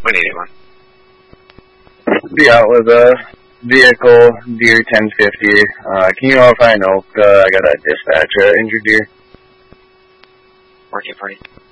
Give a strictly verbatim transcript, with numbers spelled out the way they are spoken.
one eighty-one. Be out with a vehicle, Deer ten fifty. Uh, can you notify an Oak? Uh, I got a dispatch, uh, injured deer. fourteen forty.